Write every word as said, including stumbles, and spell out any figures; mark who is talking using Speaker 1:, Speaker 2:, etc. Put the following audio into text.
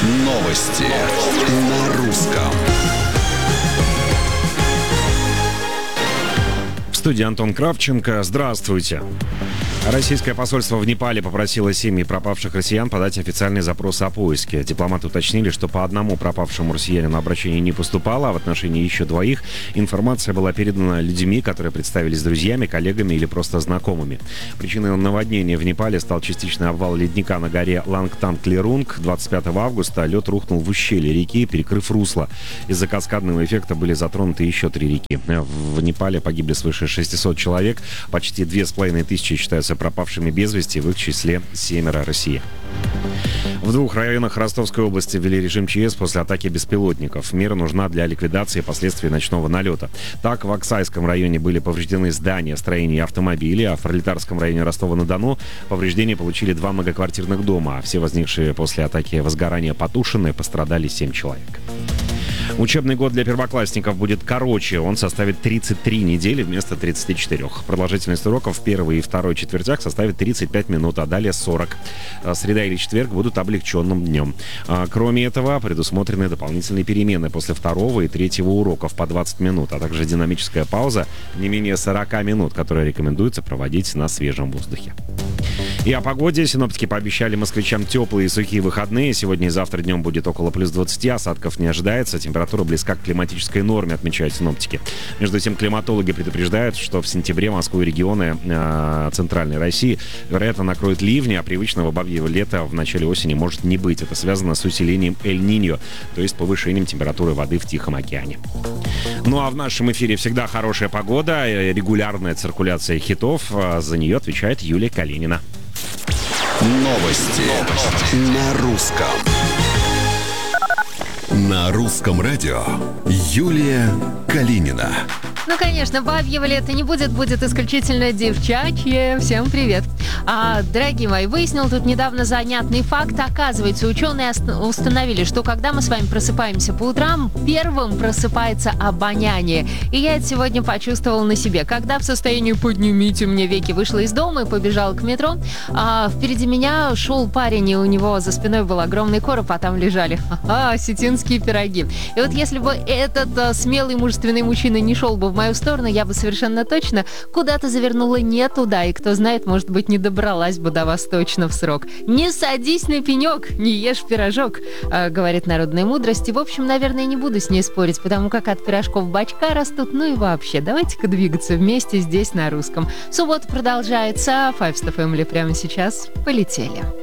Speaker 1: Новости на русском.
Speaker 2: В студии Антон Кравченко. Здравствуйте. Российское посольство в Непале попросило семьи пропавших россиян подать официальный запрос о поиске. Дипломаты уточнили, что по одному пропавшему россиянину обращение не поступало, а в отношении еще двоих информация была передана людьми, которые представились друзьями, коллегами или просто знакомыми. Причиной наводнения в Непале стал частичный обвал ледника на горе Лангтанг-Лерунг. двадцать пятого августа лед рухнул в ущелье реки, перекрыв русло. Из-за каскадного эффекта были затронуты еще три реки. В Непале погибли свыше шестисот человек, почти две с половиной тысячи считаются пропавшими без вести, в их числе семеро россиян. В двух районах Ростовской области ввели режим ЧС после атаки беспилотников. Мера нужна для ликвидации последствий ночного налета. Так, в Аксайском районе были повреждены здания, строения и автомобили, а в Пролетарском районе Ростова-на-Дону повреждения получили два многоквартирных дома. Все возникшие после атаки возгорания потушены, пострадали семь человек. Учебный год для первоклассников будет короче. Он составит тридцать три недели вместо тридцати четырёх. Продолжительность уроков в первой и второй четвертях составит тридцать пять минут, а далее сорок. Среда или четверг будут облегченным днем. Кроме этого, предусмотрены дополнительные перемены после второго и третьего уроков по двадцать минут, а также динамическая пауза не менее сорок минут, которую рекомендуется проводить на свежем воздухе. И о погоде. Синоптики пообещали москвичам теплые и сухие выходные. Сегодня и завтра днем будет около плюс двадцати, осадков не ожидается. Температура близка к климатической норме, отмечают синоптики. Между тем, климатологи предупреждают, что в сентябре Москву и регионы э, центральной России, вероятно, накроют ливни, а привычного бабьего лета в начале осени может не быть. Это связано с усилением Эль-Ниньо, то есть повышением температуры воды в Тихом океане. Ну а в нашем эфире всегда хорошая погода, регулярная циркуляция хитов. За нее отвечает Юлия Калинина.
Speaker 1: Новости, Новости. На русском. На русском радио Юлия Калинина.
Speaker 3: Ну, конечно, бабьего лета не будет, будет исключительно девчачье. Всем привет. А, дорогие мои, выяснил тут недавно занятный факт. Оказывается, ученые установили, что когда мы с вами просыпаемся по утрам, первым просыпается обоняние. И я это сегодня почувствовала на себе. Когда в состоянии «поднимите мне веки» вышла из дома и побежала к метро, а впереди меня шел парень, и у него за спиной был огромный короб, а там лежали ха-ха, осетинские пироги. И вот если бы этот а, смелый мужественный мужчина не шел бы в мою сторону, я бы совершенно точно куда-то завернула не туда, и кто знает, может быть, не добралась бы до вас точно в срок. Не садись на пенек, не ешь пирожок, э, говорит народная мудрость. И, в общем, наверное, не буду с ней спорить, потому как от пирожков бочка растут. Ну и вообще, давайте-ка двигаться вместе здесь на русском. Суббота продолжается, Five Star Family прямо сейчас. Полетели.